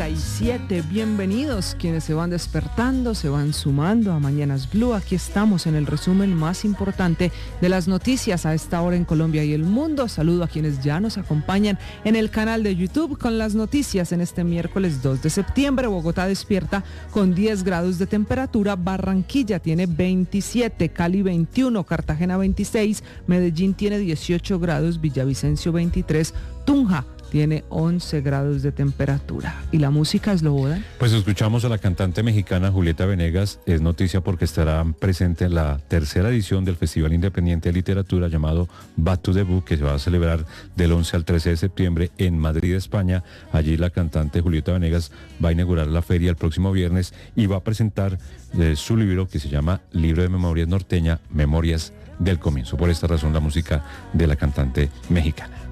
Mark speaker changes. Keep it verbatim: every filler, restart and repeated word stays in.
Speaker 1: treinta y siete. Bienvenidos quienes se van despertando, se van sumando a Mañanas Blue. Aquí estamos en el resumen más importante de las noticias a esta hora en Colombia y el mundo. Saludo a quienes ya nos acompañan en el canal de YouTube con las noticias en este miércoles dos de septiembre. Bogotá despierta con diez grados de temperatura, Barranquilla tiene veintisiete, Cali veintiuno, Cartagena veintiséis, Medellín tiene dieciocho grados, Villavicencio veintitrés, Tunja tiene once grados de temperatura. ¿Y la música, Slobodan?
Speaker 2: Pues escuchamos a la cantante mexicana Julieta Venegas. Es noticia porque estará presente en la tercera edición del Festival Independiente de Literatura llamado Back to the Book, que se va a celebrar del once al trece de septiembre en Madrid, España. Allí la cantante Julieta Venegas va a inaugurar la feria el próximo viernes y va a presentar eh, su libro que se llama Libro de Memorias Norteña, Memorias del Comienzo. Por esta razón la música de la cantante mexicana.